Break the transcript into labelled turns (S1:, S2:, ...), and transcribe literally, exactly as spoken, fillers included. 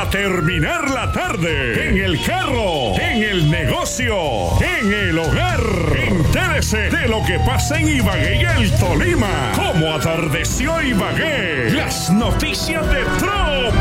S1: para terminar la tarde. En el carro, en el negocio, en el hogar. Entérese de lo que pasa en Ibagué y el Tolima. Cómo atardeció Ibagué. Las noticias de Trop.